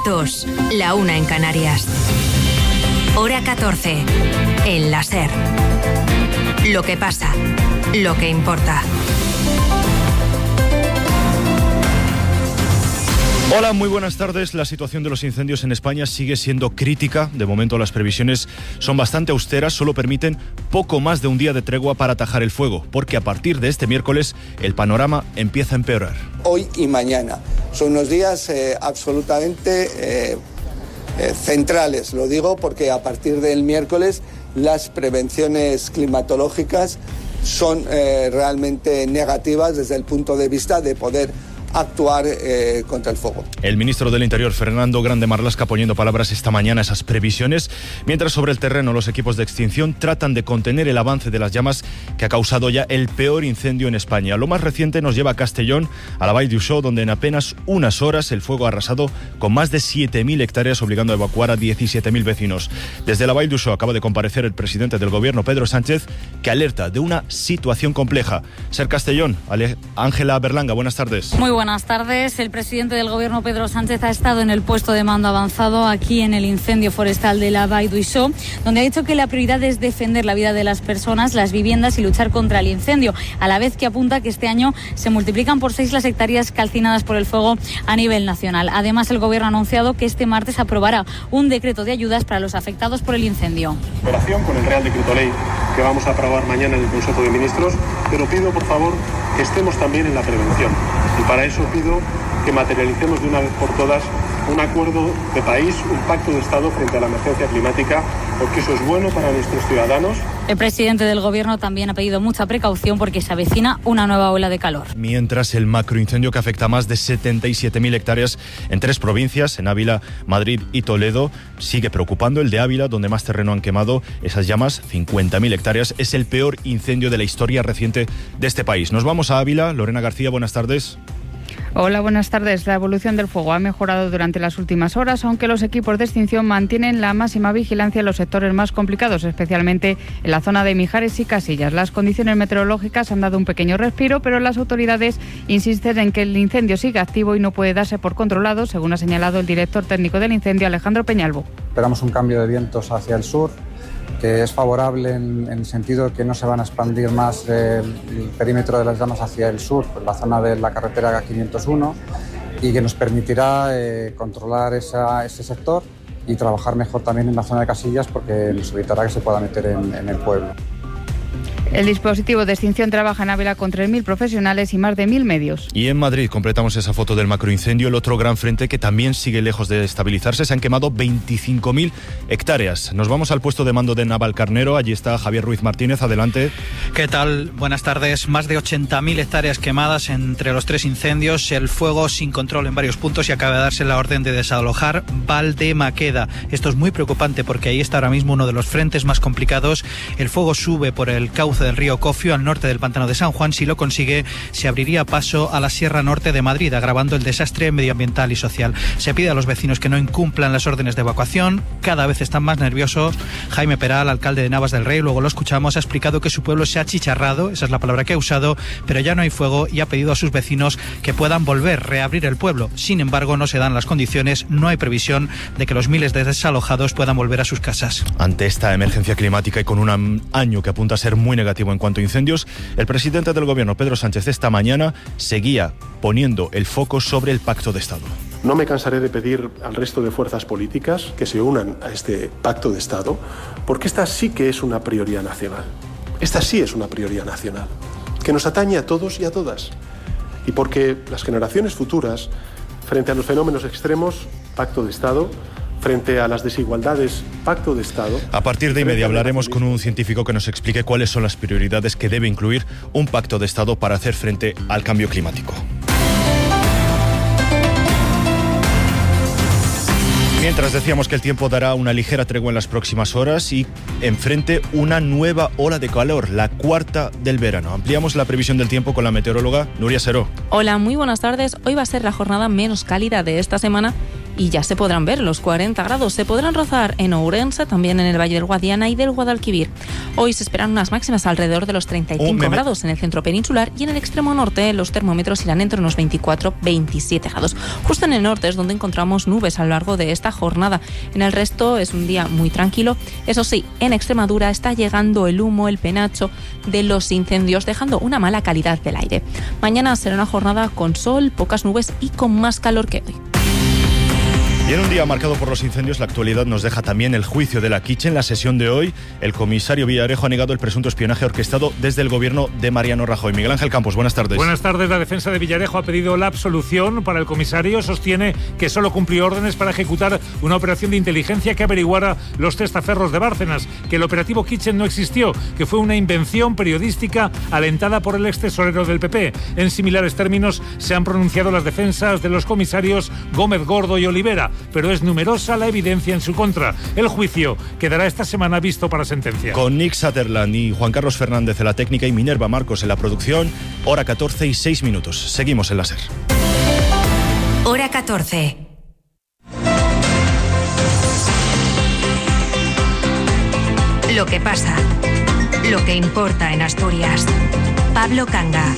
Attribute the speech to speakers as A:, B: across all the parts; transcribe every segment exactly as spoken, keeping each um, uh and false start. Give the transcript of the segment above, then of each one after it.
A: dos, la una en Canarias. Hora catorce, en la SER. Lo que pasa, lo que importa.
B: Hola, muy buenas tardes. La situación de los incendios en España sigue siendo crítica. De momento las previsiones son bastante austeras, solo permiten poco más de un día de tregua para atajar el fuego, porque a partir de este miércoles el panorama empieza a empeorar.
C: Hoy y mañana son unos días eh, absolutamente eh, eh, centrales, lo digo porque a partir del miércoles las prevenciones climatológicas son eh, realmente negativas desde el punto de vista de poder actuar eh, contra el fuego.
B: El ministro del Interior, Fernando Grande Marlaska, poniendo palabras esta mañana a esas previsiones, mientras sobre el terreno los equipos de extinción tratan de contener el avance de las llamas que ha causado ya el peor incendio en España. Lo más reciente nos lleva a Castellón, a la Vall d'Uixó, donde en apenas unas horas el fuego ha arrasado con más de siete mil hectáreas, obligando a evacuar a diecisiete mil vecinos. Desde la Vall d'Uixó acaba de comparecer el presidente del gobierno, Pedro Sánchez, que alerta de una situación compleja. Ser Castellón, Ángela Berlanga, buenas tardes.
D: Muy buenas tardes. El presidente del gobierno, Pedro Sánchez, ha estado en el puesto de mando avanzado aquí en el incendio forestal de la Vall d'Uixó, donde ha dicho que la prioridad es defender la vida de las personas, las viviendas y luchar contra el incendio, a la vez que apunta que este año se multiplican por seis las hectáreas calcinadas por el fuego a nivel nacional. Además, el gobierno ha anunciado que este martes aprobará un decreto de ayudas para los afectados por el incendio.
E: En relación con el Real Decreto Ley que vamos a aprobar mañana en el Consejo de Ministros, pero pido, por favor, que estemos también en la prevención. Y para eso pido que materialicemos de una vez por todas un acuerdo de país, un pacto de Estado frente a la emergencia climática, porque eso es bueno para nuestros ciudadanos.
D: El presidente del gobierno también ha pedido mucha precaución porque se avecina una nueva ola de calor.
B: Mientras el macroincendio que afecta a más de setenta y siete mil hectáreas en tres provincias, en Ávila, Madrid y Toledo, sigue preocupando. El de Ávila, donde más terreno han quemado esas llamas, cincuenta mil hectáreas, es el peor incendio de la historia reciente de este país. Nos vamos a Ávila. Lorena García, buenas tardes.
F: Hola, buenas tardes. La evolución del fuego ha mejorado durante las últimas horas, aunque los equipos de extinción mantienen la máxima vigilancia en los sectores más complicados, especialmente en la zona de Mijares y Casillas. Las condiciones meteorológicas han dado un pequeño respiro, pero las autoridades insisten en que el incendio sigue activo y no puede darse por controlado, según ha señalado el director técnico del incendio, Alejandro Peñalvo.
G: Esperamos un cambio de vientos hacia el sur, que es favorable en, en el sentido de que no se van a expandir más el, el perímetro de las llamas hacia el sur, por la zona de la carretera quinientos uno, y que nos permitirá eh, controlar esa, ese sector y trabajar mejor también en la zona de Casillas, porque nos evitará que se pueda meter en, en el pueblo.
F: El dispositivo de extinción trabaja en Ávila con tres mil profesionales y más de mil medios.
B: Y en Madrid completamos esa foto del macroincendio, el otro gran frente que también sigue lejos de estabilizarse. Se han quemado veinticinco mil hectáreas. Nos vamos al puesto de mando de Navalcarnero. Allí está Javier Ruiz Martínez. Adelante.
H: ¿Qué tal? Buenas tardes. Más de ochenta mil hectáreas quemadas entre los tres incendios. El fuego sin control en varios puntos y acaba de darse la orden de desalojar Valdemaqueda. Esto es muy preocupante porque ahí está ahora mismo uno de los frentes más complicados. El fuego sube por el cauce del río Cofio al norte del pantano de San Juan. Si lo consigue, se abriría paso a la Sierra Norte de Madrid, agravando el desastre medioambiental y social. Se pide a los vecinos que no incumplan las órdenes de evacuación. Cada vez están más nerviosos. Jaime Peral, alcalde de Navas del Rey, luego lo escuchamos, ha explicado que su pueblo se ha achicharrado, esa es la palabra que ha usado, pero ya no hay fuego, y ha pedido a sus vecinos que puedan volver, reabrir el pueblo. Sin embargo, no se dan las condiciones, no hay previsión de que los miles de desalojados puedan volver a sus casas.
B: Ante esta emergencia climática y con un año que apunta a ser muy negativo en cuanto a incendios, el presidente del gobierno, Pedro Sánchez, esta mañana seguía poniendo el foco sobre el pacto de Estado.
E: No me cansaré de pedir al resto de fuerzas políticas que se unan a este pacto de Estado, porque esta sí que es una prioridad nacional. Esta sí es una prioridad nacional, que nos atañe a todos y a todas. Y porque las generaciones futuras, frente a los fenómenos extremos, pacto de Estado. Frente a las desigualdades, pacto de Estado.
B: A partir de inmediato hablaremos con un científico que nos explique cuáles son las prioridades que debe incluir un pacto de Estado para hacer frente al cambio climático. Mientras decíamos que el tiempo dará una ligera tregua en las próximas horas y enfrente una nueva ola de calor, la cuarta del verano. Ampliamos la previsión del tiempo con la meteoróloga Nuria Seró.
I: Hola, muy buenas tardes. Hoy va a ser la jornada menos cálida de esta semana y ya se podrán ver los cuarenta grados. Se podrán rozar en Ourense, también en el Valle del Guadiana y del Guadalquivir. Hoy se esperan unas máximas alrededor de los treinta y cinco grados en el centro peninsular, y en el extremo norte los termómetros irán entre unos veinticuatro a veintisiete grados. Justo en el norte es donde encontramos nubes a lo largo de esta jornada. En el resto es un día muy tranquilo. Eso sí, en Extremadura está llegando el humo, el penacho de los incendios, dejando una mala calidad del aire. Mañana será una jornada con sol, pocas nubes y con más calor que hoy.
B: Y en un día marcado por los incendios, la actualidad nos deja también el juicio de la Quiche. En la sesión de hoy, el comisario Villarejo ha negado el presunto espionaje orquestado desde el gobierno de Mariano Rajoy. Miguel Ángel Campos, buenas tardes.
J: Buenas tardes. La defensa de Villarejo ha pedido la absolución para el comisario. Sostiene que solo cumplió órdenes para ejecutar una operación de inteligencia que averiguara los testaferros de Bárcenas, que el operativo Kitchen no existió, que fue una invención periodística alentada por el ex tesorero del P P. En similares términos se han pronunciado las defensas de los comisarios Gómez Gordo y Olivera, pero es numerosa la evidencia en su contra. El juicio quedará esta semana visto para sentencia.
B: Con Nick Sutherland y Juan Carlos Fernández en la técnica y Minerva Marcos en la producción, hora catorce y seis minutos. Seguimos en la SER.
A: Hora catorce. Lo que pasa, lo que importa en Asturias. Pablo Canga.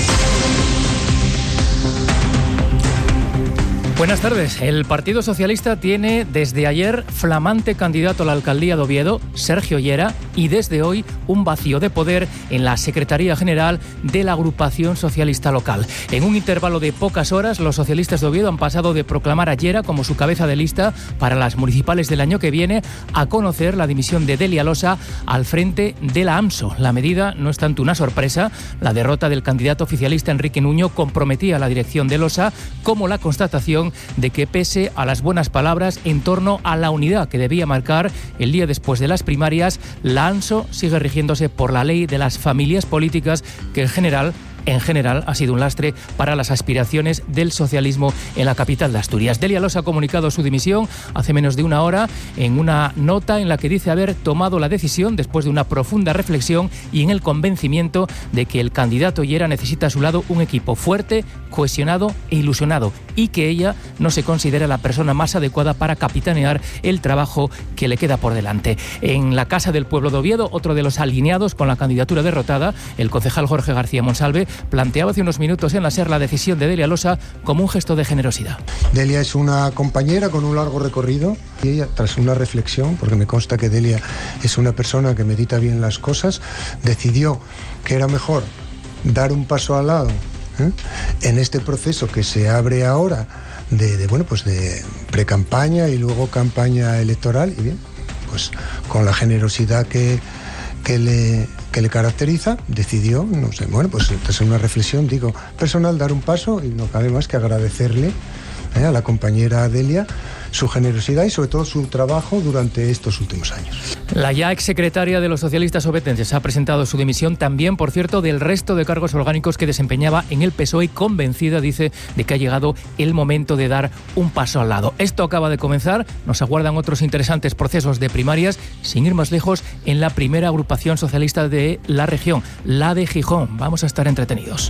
K: Buenas tardes. El Partido Socialista tiene desde ayer flamante candidato a la alcaldía de Oviedo, Sergio Llera, y desde hoy un vacío de poder en la Secretaría General de la agrupación socialista local. En un intervalo de pocas horas, los socialistas de Oviedo han pasado de proclamar a Llera como su cabeza de lista para las municipales del año que viene a conocer la dimisión de Delia Losa al frente de la AMSO. La medida no es tanto una sorpresa. La derrota del candidato oficialista Enrique Nuño comprometía a la dirección de Losa, como la constatación de que, pese a las buenas palabras en torno a la unidad que debía marcar el día después de las primarias, la AMSO sigue rigiéndose por la ley de las familias políticas, que en general En general, ha sido un lastre para las aspiraciones del socialismo en la capital de Asturias. Delia Losa ha comunicado su dimisión hace menos de una hora en una nota en la que dice haber tomado la decisión después de una profunda reflexión y en el convencimiento de que el candidato Llera necesita a su lado un equipo fuerte, cohesionado e ilusionado, y que ella no se considera la persona más adecuada para capitanear el trabajo que le queda por delante. En la Casa del Pueblo de Oviedo, otro de los alineados con la candidatura derrotada, el concejal Jorge García Monsalve, planteaba hace unos minutos en la SER la decisión de Delia Losa como un gesto de generosidad.
L: Delia es una compañera con un largo recorrido y ella, tras una reflexión, porque me consta que Delia es una persona que medita bien las cosas, decidió que era mejor dar un paso al lado ¿eh? en este proceso que se abre ahora de, de bueno pues de precampaña y luego campaña electoral, y bien, pues con la generosidad que, que le que le caracteriza, decidió, no sé, bueno, pues tras una reflexión, digo, personal, dar un paso, y no cabe más que agradecerle eh, a la compañera Delia su generosidad y sobre todo su trabajo durante estos últimos años.
K: La ya exsecretaria de los socialistas obetenses ha presentado su dimisión también, por cierto, del resto de cargos orgánicos que desempeñaba en el P S O E, convencida, dice, de que ha llegado el momento de dar un paso al lado. Esto acaba de comenzar, nos aguardan otros interesantes procesos de primarias, sin ir más lejos, en la primera agrupación socialista de la región, la de Gijón. Vamos a estar entretenidos.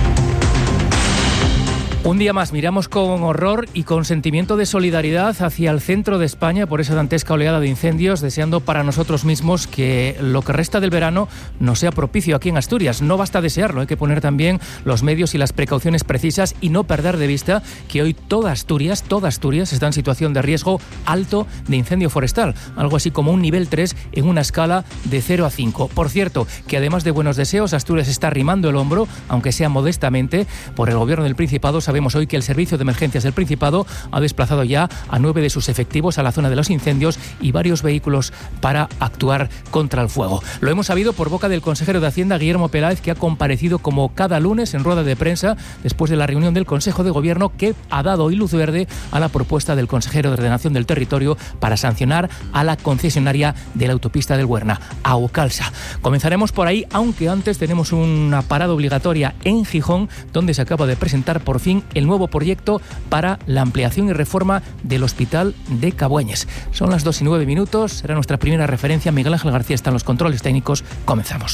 K: Un día más miramos con horror y con sentimiento de solidaridad hacia el centro de España por esa dantesca oleada de incendios, deseando para nosotros mismos que lo que resta del verano nos sea propicio aquí en Asturias. No basta desearlo, hay que poner también los medios y las precauciones precisas y no perder de vista que hoy toda Asturias, toda Asturias está en situación de riesgo alto de incendio forestal, algo así como un nivel tres en una escala de cero a cinco. Por cierto, que además de buenos deseos, Asturias está arrimando el hombro, aunque sea modestamente, por el gobierno del Principado. Sabemos hoy que el Servicio de Emergencias del Principado ha desplazado ya a nueve de sus efectivos a la zona de los incendios y varios vehículos para actuar contra el fuego. Lo hemos sabido por boca del consejero de Hacienda, Guillermo Peláez, que ha comparecido como cada lunes en rueda de prensa después de la reunión del Consejo de Gobierno, que ha dado hoy luz verde a la propuesta del consejero de Ordenación del Territorio para sancionar a la concesionaria de la autopista del Huerna, Aucalsa. Comenzaremos por ahí, aunque antes tenemos una parada obligatoria en Gijón, donde se acaba de presentar por fin el nuevo proyecto para la ampliación y reforma del Hospital de Cabueñes. Son las dos y nueve minutos, será nuestra primera referencia. Miguel Ángel García está en los controles técnicos. Comenzamos.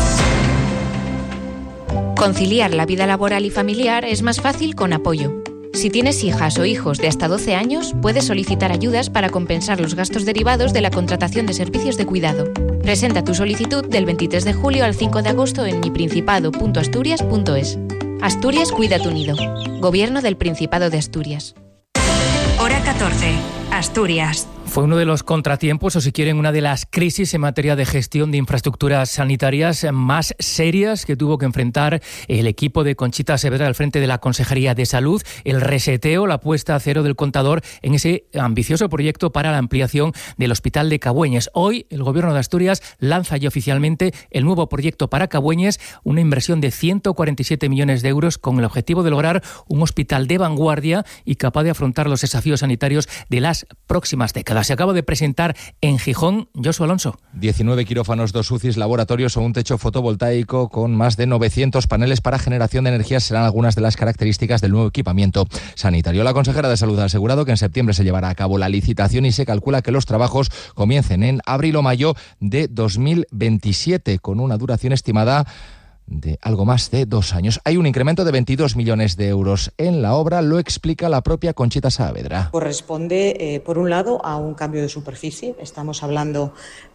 A: Conciliar la vida laboral y familiar es más fácil con Apoyo.
M: Si tienes hijas o hijos de hasta doce años, puedes solicitar ayudas para compensar los gastos derivados de la contratación de servicios de cuidado. Presenta tu solicitud del veintitrés de julio al cinco de agosto en mi principado punto asturias punto es. Asturias cuida tu nido. Gobierno del Principado de Asturias.
A: Hora catorce. Asturias.
K: Fue uno de los contratiempos, o si quieren, una de las crisis en materia de gestión de infraestructuras sanitarias más serias que tuvo que enfrentar el equipo de Conchita Saavedra al frente de la Consejería de Salud, el reseteo, la puesta a cero del contador en ese ambicioso proyecto para la ampliación del Hospital de Cabueñes. Hoy, el Gobierno de Asturias lanza ya oficialmente el nuevo proyecto para Cabueñes, una inversión de ciento cuarenta y siete millones de euros con el objetivo de lograr un hospital de vanguardia y capaz de afrontar los desafíos sanitarios de las próximas décadas. Se acaba de presentar en Gijón. Josu Alonso.
N: diecinueve quirófanos, dos U C Is, laboratorios o un techo fotovoltaico con más de novecientos paneles para generación de energía serán algunas de las características del nuevo equipamiento sanitario. La consejera de Salud ha asegurado que en septiembre se llevará a cabo la licitación y se calcula que los trabajos comiencen en abril o mayo de dos mil veintisiete, con una duración estimada de algo más de dos años. Hay un incremento de veintidós millones de euros en la obra, lo explica la propia Conchita Saavedra.
O: Corresponde, eh, por un lado, a un cambio de superficie. Estamos hablando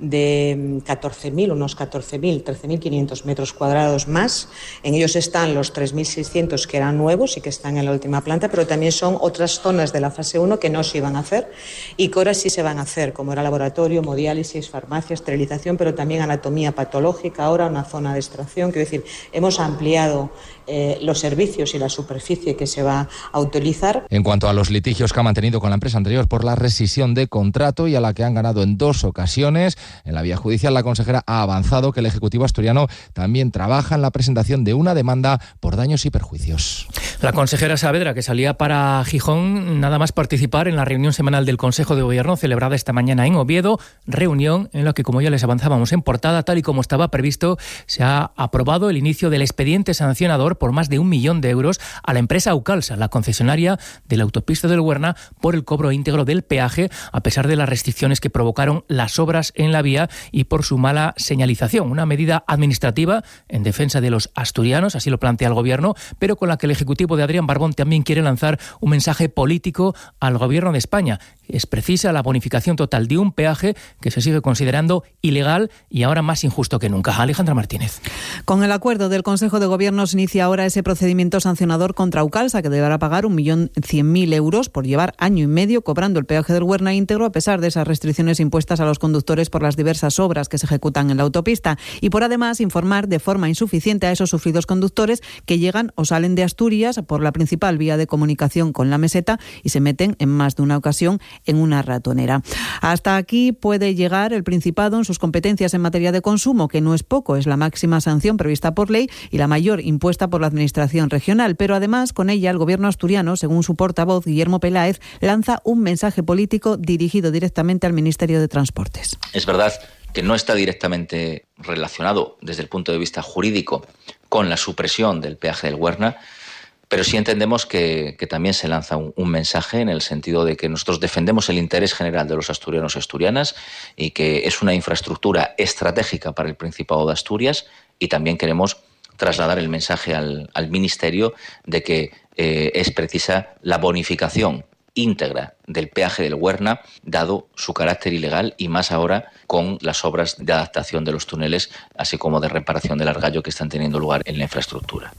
O: de catorce mil, unos catorce mil, trece mil quinientos metros cuadrados más. En ellos están los tres mil seiscientos que eran nuevos y que están en la última planta, pero también son otras zonas de la fase uno que no se iban a hacer y que ahora sí se van a hacer, como era laboratorio, hemodiálisis, farmacia, esterilización, pero también anatomía patológica, ahora una zona de extracción, quiero decir, hemos ampliado eh, los servicios y la superficie que se va a utilizar.
N: En cuanto a los litigios que ha mantenido con la empresa anterior por la rescisión de contrato y a la que han ganado en dos ocasiones, en la vía judicial la consejera ha avanzado que el Ejecutivo asturiano también trabaja en la presentación de una demanda por daños y perjuicios.
K: La consejera Saavedra, que salía para Gijón nada más participar en la reunión semanal del Consejo de Gobierno celebrada esta mañana en Oviedo, reunión en la que, como ya les avanzábamos en portada, tal y como estaba previsto, se ha aprobado el inicio del expediente sancionador por más de un millón de euros a la empresa Aucalsa, la concesionaria de la autopista del Huerna, por el cobro íntegro del peaje, a pesar de las restricciones que provocaron las obras en la vía y por su mala señalización. Una medida administrativa en defensa de los asturianos, así lo plantea el Gobierno, pero con la que el Ejecutivo de Adrián Barbón también quiere lanzar un mensaje político al Gobierno de España. Es precisa la bonificación total de un peaje que se sigue considerando ilegal y ahora más injusto que nunca. Alejandra Martínez.
P: Con el acuerdo del Consejo de Gobierno se inicia ahora ese procedimiento sancionador contra Aucalsa, que deberá pagar un millón cien mil euros por llevar año y medio cobrando el peaje del Huerna íntegro, a pesar de esas restricciones impuestas a los conductores por las diversas obras que se ejecutan en la autopista, y por además informar de forma insuficiente a esos sufridos conductores que llegan o salen de Asturias por la principal vía de comunicación con la meseta y se meten en más de una ocasión en una ratonera. Hasta aquí puede llegar el Principado en sus competencias en materia de consumo, que no es poco, es la máxima sanción prevista por ley y la mayor impuesta por la Administración regional, pero además con ella el Gobierno asturiano, según su portavoz Guillermo Peláez, lanza un mensaje político dirigido directamente al Ministerio de Transportes.
Q: Es verdad que no está directamente relacionado desde el punto de vista jurídico con la supresión del peaje del Huerna, pero sí entendemos que, que también se lanza un, un mensaje en el sentido de que nosotros defendemos el interés general de los asturianos y asturianas y que es una infraestructura estratégica para el Principado de Asturias, y también queremos trasladar el mensaje al, al Ministerio de que eh, es precisa la bonificación íntegra del peaje del Huerna, dado su carácter ilegal y más ahora con las obras de adaptación de los túneles, así como de reparación del argallo que están teniendo lugar en la infraestructura.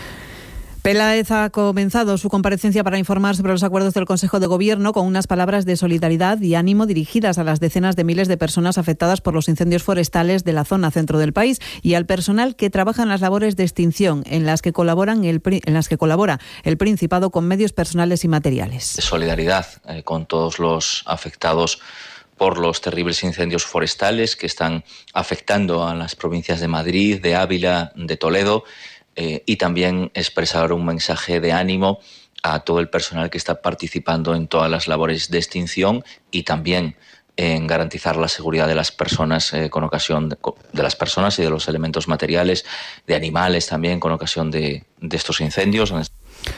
P: Peláez ha comenzado su comparecencia para informar sobre los acuerdos del Consejo de Gobierno con unas palabras de solidaridad y ánimo dirigidas a las decenas de miles de personas afectadas por los incendios forestales de la zona centro del país y al personal que trabaja en las labores de extinción en las que colaboran el, en las que colabora el Principado con medios personales y materiales.
Q: De solidaridad eh, con todos los afectados por los terribles incendios forestales que están afectando a las provincias de Madrid, de Ávila, de Toledo. Eh, y también expresar un mensaje de ánimo a todo el personal que está participando en todas las labores de extinción y también en garantizar la seguridad de las personas eh, con ocasión de, de las personas y de los elementos materiales, de animales también con ocasión de, de estos incendios.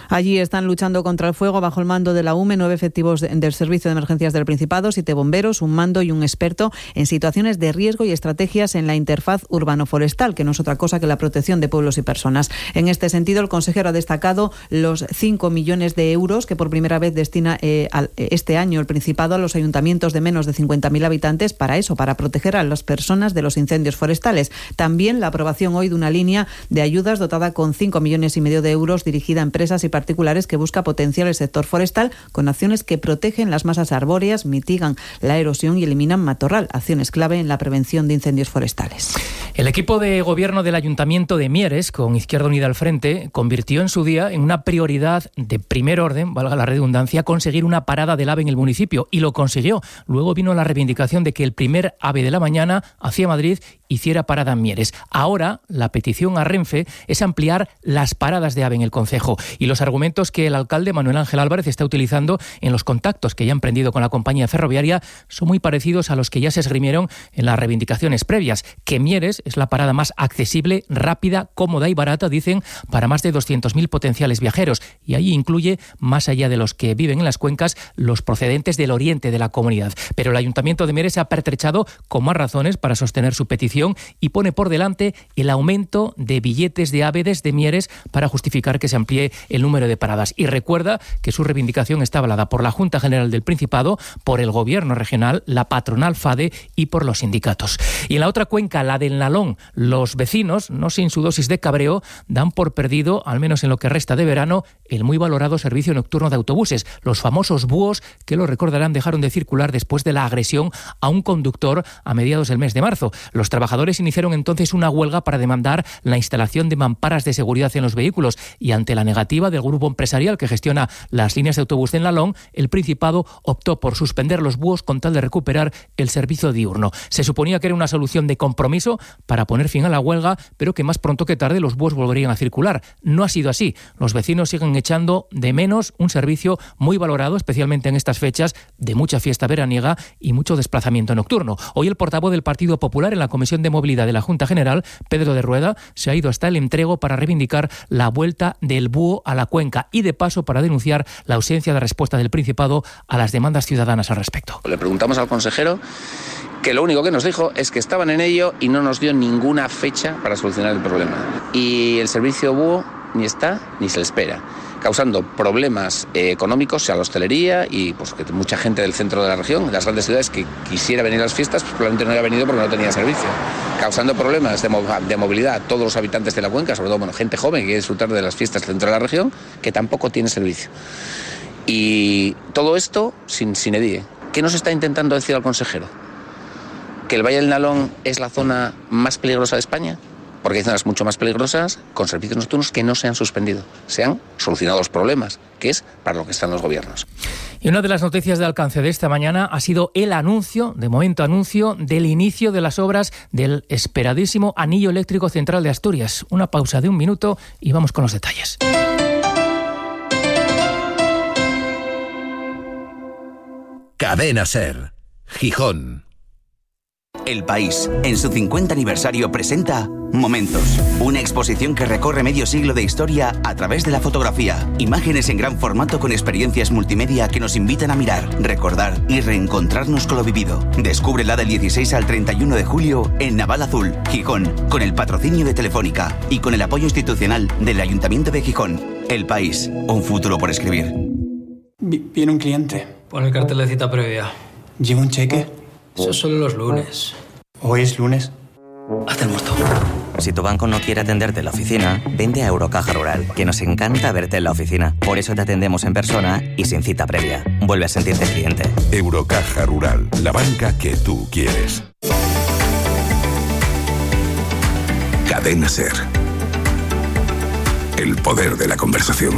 P: Allí están luchando contra el fuego bajo el mando de la U M E, nueve efectivos del Servicio de Emergencias del Principado, siete bomberos, un mando y un experto en situaciones de riesgo y estrategias en la interfaz urbano-forestal, que no es otra cosa que la protección de pueblos y personas. En este sentido, el consejero ha destacado los cinco millones de euros que por primera vez destina eh, al, este año el Principado a los ayuntamientos de menos de cincuenta mil habitantes para eso, para proteger a las personas de los incendios forestales. También la aprobación hoy de una línea de ayudas dotada con cinco millones y medio de euros dirigida a empresas y particulares que busca potenciar el sector forestal con acciones que protegen las masas arbóreas, mitigan la erosión y eliminan matorral, acciones clave en la prevención de incendios forestales.
K: El equipo de gobierno del Ayuntamiento de Mieres, con Izquierda Unida al frente, convirtió en su día en una prioridad de primer orden, valga la redundancia, conseguir una parada del AVE en el municipio, y lo consiguió. Luego vino la reivindicación de que el primer AVE de la mañana hacia Madrid hiciera parada en Mieres. Ahora la petición a Renfe es ampliar las paradas de AVE en el concejo, y los argumentos que el alcalde Manuel Ángel Álvarez está utilizando en los contactos que ya han emprendido con la compañía ferroviaria son muy parecidos a los que ya se esgrimieron en las reivindicaciones previas, que Mieres es la parada más accesible, rápida, cómoda y barata, dicen, para más de doscientos mil potenciales viajeros, y ahí incluye, más allá de los que viven en las cuencas, los procedentes del oriente de la comunidad. Pero el Ayuntamiento de Mieres se ha pertrechado con más razones para sostener su petición y pone por delante el aumento de billetes de AVE desde Mieres para justificar que se amplíe el número de paradas. Y recuerda que su reivindicación está avalada por la Junta General del Principado, por el Gobierno regional, la patronal FADE y por los sindicatos. Y en la otra cuenca, la del Nalón, los vecinos, no sin su dosis de cabreo, dan por perdido, al menos en lo que resta de verano, el muy valorado servicio nocturno de autobuses, los famosos búhos que, lo recordarán, dejaron de circular después de la agresión a un conductor a mediados del mes de marzo. Los trabajadores iniciaron entonces una huelga para demandar la instalación de mamparas de seguridad en los vehículos, y ante la negativa del grupo empresarial que gestiona las líneas de autobús de Nalón, el Principado optó por suspender los búhos con tal de recuperar el servicio diurno. Se suponía que era una solución de compromiso para poner fin a la huelga, pero que más pronto que tarde los búhos volverían a circular. No ha sido así. Los vecinos siguen echando de menos un servicio muy valorado, especialmente en estas fechas de mucha fiesta veraniega y mucho desplazamiento nocturno. Hoy el portavoz del Partido Popular en la Comisión de Movilidad de la Junta General, Pedro de Rueda, se ha ido hasta el entrego para reivindicar la vuelta del búho a la cuenca y de paso para denunciar la ausencia de respuesta del Principado a las demandas ciudadanas al respecto.
R: Le preguntamos al consejero, que lo único que nos dijo es que estaban en ello y no nos dio ninguna fecha para solucionar el problema. Y el servicio búho ni está ni se le espera, causando problemas eh, económicos a la hostelería y pues que mucha gente del centro de la región, de las grandes ciudades que quisiera venir a las fiestas, pues probablemente no había venido porque no tenía servicio, causando problemas de, mo- de movilidad a todos los habitantes de la cuenca, sobre todo bueno, gente joven que quiere disfrutar de las fiestas del centro de la región, que tampoco tiene servicio. Y todo esto sin, sin edie. ¿Qué nos está intentando decir al consejero? ¿Que el Valle del Nalón es la zona más peligrosa de España? Porque hay zonas mucho más peligrosas con servicios nocturnos que no se han suspendido, se han solucionado los problemas, que es para lo que están los gobiernos.
K: Y una de las noticias de alcance de esta mañana ha sido el anuncio, de momento anuncio, del inicio de las obras del esperadísimo Anillo Eléctrico Central de Asturias. Una pausa de un minuto y vamos con los detalles.
S: Cadena SER, Gijón.
T: El País, en su cincuenta aniversario, presenta Momentos, una exposición que recorre medio siglo de historia a través de la fotografía. Imágenes en gran formato con experiencias multimedia que nos invitan a mirar, recordar y reencontrarnos con lo vivido. Descúbrela del dieciséis al treinta y uno de julio en Naval Azul, Gijón, con el patrocinio de Telefónica y con el apoyo institucional del Ayuntamiento de Gijón. El País, un futuro por escribir.
U: Viene un cliente.
V: Pon el cartel de cita previa.
U: ¿Lleva un cheque?
V: Eso es solo los lunes.
U: ¿Hoy es lunes?
V: Hazte el muerto.
W: Si tu banco no quiere atenderte en la oficina, vente a Eurocaja Rural, que nos encanta verte en la oficina. Por eso te atendemos en persona y sin cita previa. Vuelve a sentirte cliente.
S: Eurocaja Rural, la banca que tú quieres. Cadena SER. El poder de la conversación.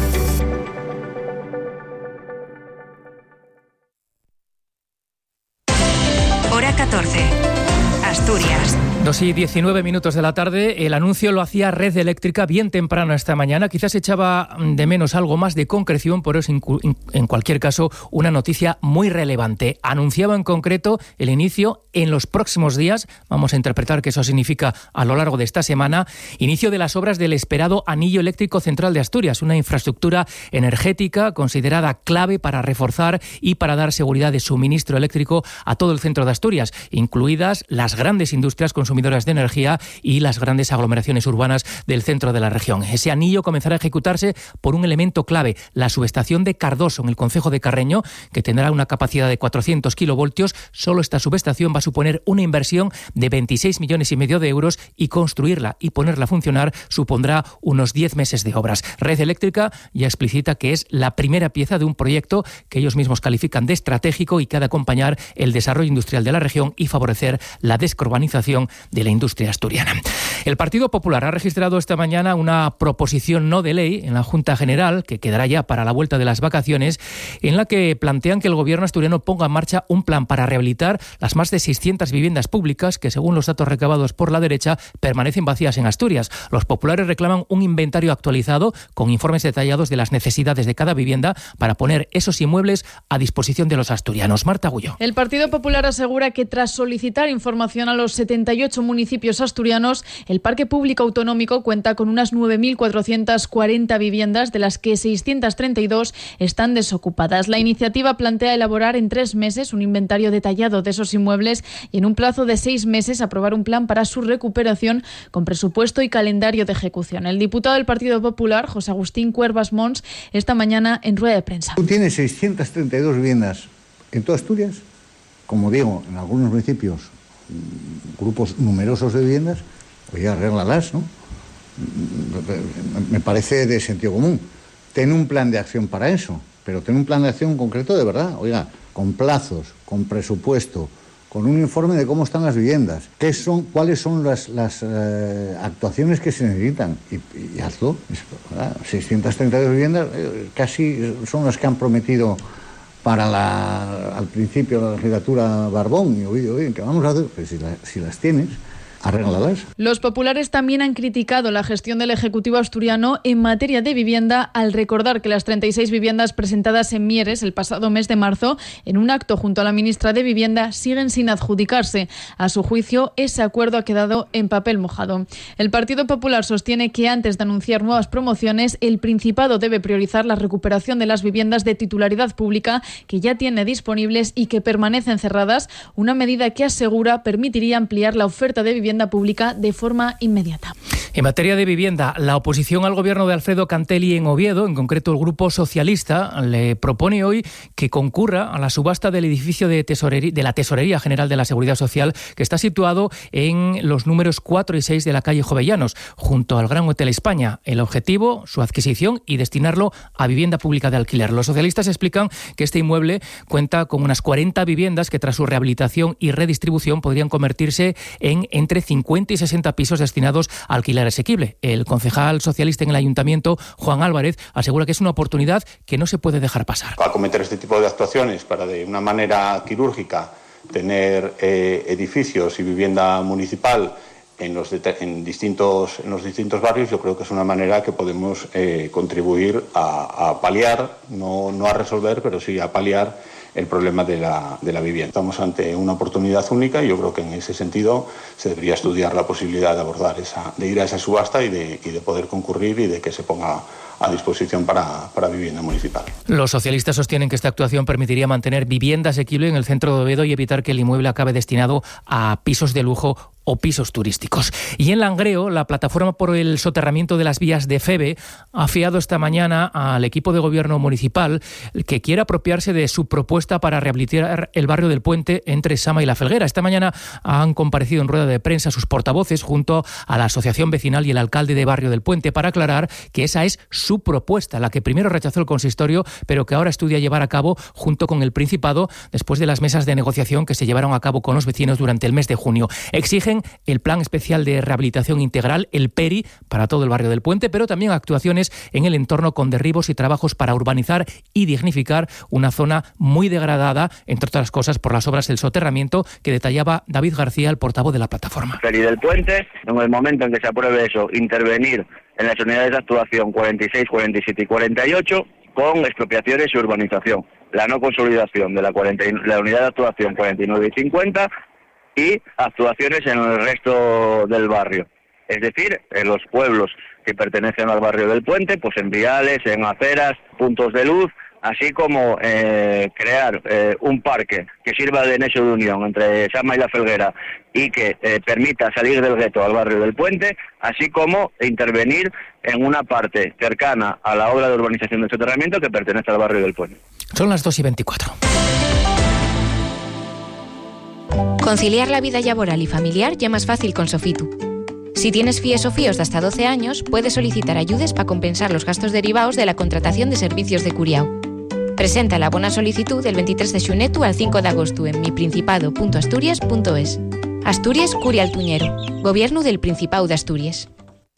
A: Hora catorce. Asturias.
K: Dos y diecinueve minutos de la tarde. El anuncio lo hacía Red Eléctrica bien temprano esta mañana. Quizás echaba de menos algo más de concreción, pero es en cualquier caso una noticia muy relevante. Anunciaba en concreto el inicio en los próximos días, vamos a interpretar que eso significa a lo largo de esta semana, inicio de las obras del esperado Anillo Eléctrico Central de Asturias, una infraestructura energética considerada clave para reforzar y para dar seguridad de suministro eléctrico a todo el centro de Asturias, incluidas las grandes industrias consumidoras de energía y las grandes aglomeraciones urbanas del centro de la región. Ese anillo comenzará a ejecutarse por un elemento clave, la subestación de Cardoso, en el concejo de Carreño, que tendrá una capacidad de cuatrocientos kilovoltios. Solo esta subestación va a suponer una inversión de veintiséis millones y medio de euros y construirla y ponerla a funcionar supondrá unos diez meses de obras. Red Eléctrica ya explicita que es la primera pieza de un proyecto que ellos mismos califican de estratégico y que ha de acompañar el desarrollo industrial de la región y favorecer la descarbonización de la industria asturiana. El Partido Popular ha registrado esta mañana una proposición no de ley en la Junta General, que quedará ya para la vuelta de las vacaciones, en la que plantean que el gobierno asturiano ponga en marcha un plan para rehabilitar las más de seiscientas viviendas públicas que, según los datos recabados por la derecha, permanecen vacías en Asturias. Los populares reclaman un inventario actualizado con informes detallados de las necesidades de cada vivienda para poner esos inmuebles a disposición de los asturianos. Marta Agullo.
C: El Partido Popular asegura que tras solicitar información a los setenta y ocho municipios asturianos, el Parque Público Autonómico cuenta con unas nueve mil cuatrocientas cuarenta viviendas, de las que seiscientas treinta y dos están desocupadas. La iniciativa plantea elaborar en tres meses un inventario detallado de esos inmuebles y en un plazo de seis meses aprobar un plan para su recuperación con presupuesto y calendario de ejecución. El diputado del Partido Popular, José Agustín Cuervas Mons, esta mañana en rueda de prensa.
D: Tú tienes seiscientas treinta y dos viviendas en toda Asturias, como digo, en algunos municipios, grupos numerosos de viviendas, oye, arréglalas, ¿no? Me parece de sentido común. Ten un plan de acción para eso, pero ten un plan de acción concreto de verdad, oiga, con plazos, con presupuesto, con un informe de cómo están las viviendas, qué son, cuáles son las, las eh, actuaciones que se necesitan, y, y hazlo. seiscientas treinta y dos viviendas eh, casi son las que han prometido para la, al principio de la legislatura Barbón, y oye, oye, ¿qué vamos a hacer? Pues si, la, si las tienes, arréglalas.
C: Los populares también han criticado la gestión del Ejecutivo asturiano en materia de vivienda, al recordar que las treinta y seis viviendas presentadas en Mieres el pasado mes de marzo, en un acto junto a la ministra de Vivienda, siguen sin adjudicarse. A su juicio, ese acuerdo ha quedado en papel mojado. El Partido Popular sostiene que antes de anunciar nuevas promociones, el Principado debe priorizar la recuperación de las viviendas de titularidad pública que ya tiene disponibles y que permanecen cerradas, una medida que asegura permitiría ampliar la oferta de vivienda pública de forma inmediata.
K: En materia de vivienda, la oposición al gobierno de Alfredo Cantelli en Oviedo, en concreto el Grupo Socialista, le propone hoy que concurra a la subasta del edificio de, tesorería, de la Tesorería General de la Seguridad Social, que está situado en los números cuatro y seis de la calle Jovellanos, junto al Gran Hotel España. El objetivo, su adquisición y destinarlo a vivienda pública de alquiler. Los socialistas explican que este inmueble cuenta con unas cuarenta viviendas que, tras su rehabilitación y redistribución, podrían convertirse en entre cincuenta y sesenta pisos destinados a alquiler asequible. El concejal socialista en el ayuntamiento, Juan Álvarez, asegura que es una oportunidad que no se puede dejar pasar.
G: Acometer este tipo de actuaciones para, de una manera quirúrgica, tener eh, edificios y vivienda municipal en los, de, en, distintos, en los distintos barrios, yo creo que es una manera que podemos eh, contribuir a, a paliar, no, no a resolver, pero sí a paliar el problema de la, de la vivienda. Estamos ante una oportunidad única y yo creo que en ese sentido se debería estudiar la posibilidad de abordar esa, de ir a esa subasta y de, y de poder concurrir y de que se ponga a disposición para, para vivienda municipal.
K: Los socialistas sostienen que esta actuación permitiría mantener vivienda asequible en el centro de Oviedo y evitar que el inmueble acabe destinado a pisos de lujo o pisos turísticos. Y en Langreo, la plataforma por el soterramiento de las vías de Feve ha fiado esta mañana al equipo de gobierno municipal que quiere apropiarse de su propuesta para rehabilitar el barrio del Puente entre Sama y La Felguera. Esta mañana han comparecido en rueda de prensa sus portavoces junto a la asociación vecinal y el alcalde de Barrio del Puente para aclarar que esa es su propuesta, la que primero rechazó el consistorio, pero que ahora estudia llevar a cabo junto con el Principado después de las mesas de negociación que se llevaron a cabo con los vecinos durante el mes de junio. Exigen el Plan Especial de Rehabilitación Integral, el PERI, para todo el barrio del Puente, pero también actuaciones en el entorno con derribos y trabajos para urbanizar y dignificar una zona muy degradada, entre otras cosas por las obras del soterramiento que detallaba David García, el portavoz de la plataforma.
X: PERI del Puente, en el momento en que se apruebe eso, intervenir en las unidades de actuación cuarenta y seis, cuarenta y siete y cuarenta y ocho con expropiaciones y urbanización. La no consolidación de la, cuarenta, la unidad de actuación cuarenta y nueve y cincuenta y actuaciones en el resto del barrio. Es decir, en los pueblos que pertenecen al barrio del Puente, pues en viales, en aceras, puntos de luz, así como eh, crear eh, un parque que sirva de nexo de unión entre Sama y La Felguera y que eh, permita salir del gueto al barrio del Puente, así como intervenir en una parte cercana a la obra de urbanización del soterramiento que pertenece al barrio del Puente.
K: Son las dos y veinticuatro.
M: Conciliar la vida laboral y familiar ya más fácil con Sofitu. Si tienes F I E S o F I E Os de hasta doce años, puedes solicitar ayudes para compensar los gastos derivados de la contratación de servicios de curiao. Presenta la buena solicitud del veintitrés de xunetu al cinco de agosto en mi principado punto asturias punto es. Asturias Curia Altuñero. Gobierno del Principado de Asturias.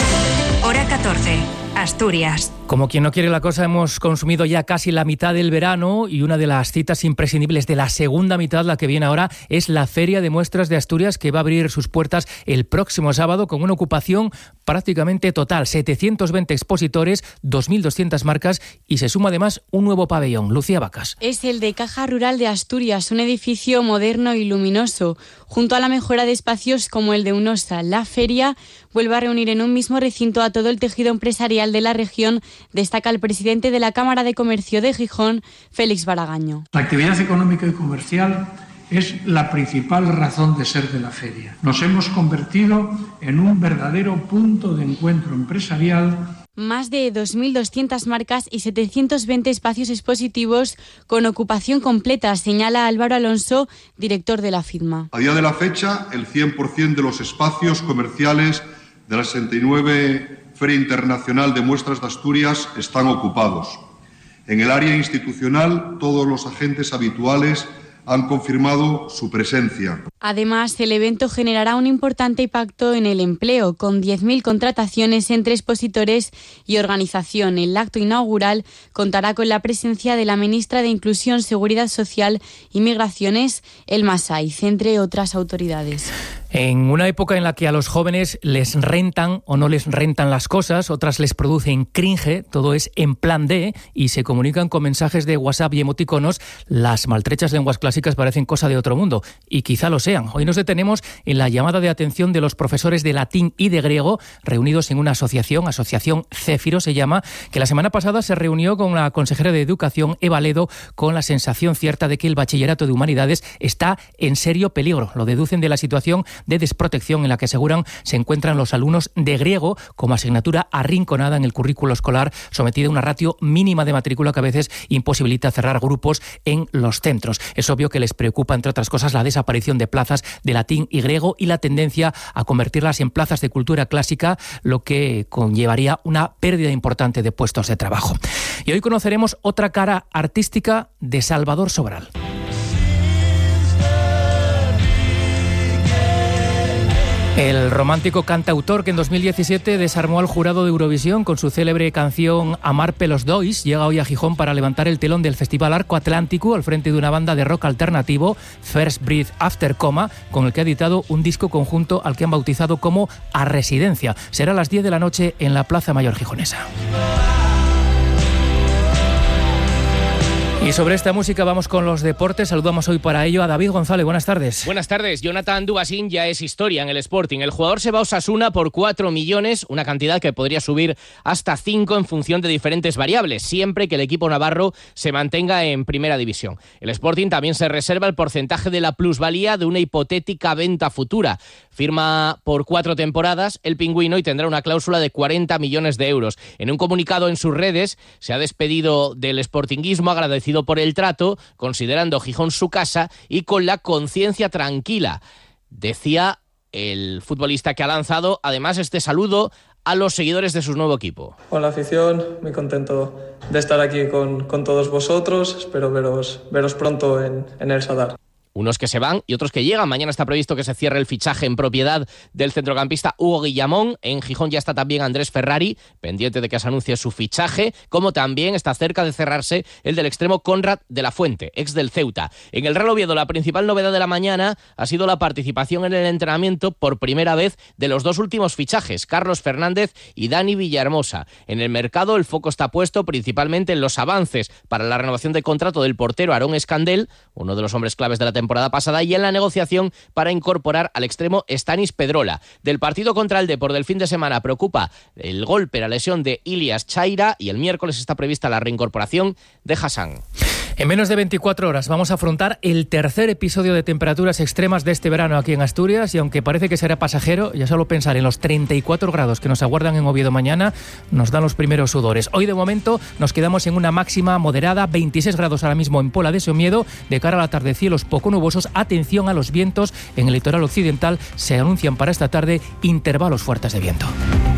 A: Hora catorce. Asturias.
K: Como quien no quiere la cosa, hemos consumido ya casi la mitad del verano y una de las citas imprescindibles de la segunda mitad, la que viene ahora, es la Feria de Muestras de Asturias, que va a abrir sus puertas el próximo sábado con una ocupación prácticamente total. setecientos veinte expositores, dos mil doscientas marcas y se suma además un nuevo pabellón. Lucía Vacas.
E: Es el de Caja Rural de Asturias, un edificio moderno y luminoso. Junto a la mejora de espacios como el de Unosa, la feria vuelve a reunir en un mismo recinto a todo el tejido empresarial de la región, destaca el presidente de la Cámara de Comercio de Gijón, Félix Baragaño.
F: La actividad económica y comercial es la principal razón de ser de la feria. Nos hemos convertido en un verdadero punto de encuentro empresarial.
E: Más de dos mil doscientas marcas y setecientos veinte espacios expositivos con ocupación completa, señala Álvaro Alonso, director de la FIDMA.
H: A día de la fecha, el cien por ciento de los espacios comerciales de la sesenta y nueve Feria Internacional de Muestras de Asturias están ocupados. En el área institucional, todos los agentes habituales han confirmado su presencia.
E: Además, el evento generará un importante impacto en el empleo, con diez mil contrataciones entre expositores y organización. El acto inaugural contará con la presencia de la ministra de Inclusión, Seguridad Social y Migraciones, Elma Saiz, entre otras autoridades.
K: En una época en la que a los jóvenes les rentan o no les rentan las cosas, otras les producen cringe, todo es en plan D y se comunican con mensajes de WhatsApp y emoticonos, las maltrechas lenguas clásicas parecen cosa de otro mundo y quizá lo sean. Hoy nos detenemos en la llamada de atención de los profesores de latín y de griego reunidos en una asociación, Asociación Céfiro se llama, que la semana pasada se reunió con la consejera de Educación, Eva Ledo, con la sensación cierta de que el bachillerato de humanidades está en serio peligro. Lo deducen de la situación de desprotección en la que aseguran se encuentran los alumnos de griego como asignatura arrinconada en el currículo escolar, sometida a una ratio mínima de matrícula que a veces imposibilita cerrar grupos en los centros. Es obvio que les preocupa, entre otras cosas, la desaparición de plazas de latín y griego y la tendencia a convertirlas en plazas de cultura clásica, lo que conllevaría una pérdida importante de puestos de trabajo. Y hoy conoceremos otra cara artística de Salvador Sobral. El romántico cantautor que en dos mil diecisiete desarmó al jurado de Eurovisión con su célebre canción Amar pelos dois llega hoy a Gijón para levantar el telón del Festival Arco Atlántico al frente de una banda de rock alternativo, First Breath After Coma, con el que ha editado un disco conjunto al que han bautizado como A Residencia. Será a las diez de la noche en la Plaza Mayor gijonesa. Y sobre esta música vamos con los deportes. Saludamos hoy para ello a David González. Buenas tardes.
I: Buenas tardes. Jonathan Dubasín ya es historia en el Sporting. El jugador se va a Osasuna por cuatro millones, una cantidad que podría subir hasta cinco en función de diferentes variables, siempre que el equipo navarro se mantenga en primera división. El Sporting también se reserva el porcentaje de la plusvalía de una hipotética venta futura. Firma por cuatro temporadas el pingüino y tendrá una cláusula de cuarenta millones de euros. En un comunicado en sus redes se ha despedido del sportinguismo, agradecido por el trato, considerando Gijón su casa y con la conciencia tranquila. Decía el futbolista que ha lanzado además este saludo a los seguidores de su nuevo equipo.
Y: Hola afición, muy contento de estar aquí con, con todos vosotros. Espero veros, veros pronto en, en el Sadar.
I: Unos que se van y otros que llegan. Mañana está previsto que se cierre el fichaje en propiedad del centrocampista Hugo Guillamón. En Gijón ya está también Andrés Ferrari, pendiente de que se anuncie su fichaje, como también está cerca de cerrarse el del extremo Conrad de la Fuente, ex del Ceuta. En el Real Oviedo, la principal novedad de la mañana ha sido la participación en el entrenamiento por primera vez de los dos últimos fichajes, Carlos Fernández y Dani Villahermosa. En el mercado el foco está puesto principalmente en los avances para la renovación de contrato del portero Aarón Escandel, uno de los hombres claves de la temporada temporada pasada y en la negociación para incorporar al extremo Stanis Pedrola. Del partido contra el Depor del fin de semana preocupa el golpe, la lesión de Ilias Chaira, y el miércoles está prevista la reincorporación de Hassan.
K: En menos de veinticuatro horas vamos a afrontar el tercer episodio de temperaturas extremas de este verano aquí en Asturias, y aunque parece que será pasajero, ya solo pensar en los treinta y cuatro grados que nos aguardan en Oviedo mañana nos dan los primeros sudores. Hoy de momento nos quedamos en una máxima moderada, veintiséis grados ahora mismo en Pola de Somiedo. De cara a la tarde, cielos poco nubosos. Atención a los vientos, en el litoral occidental se anuncian para esta tarde intervalos fuertes de viento.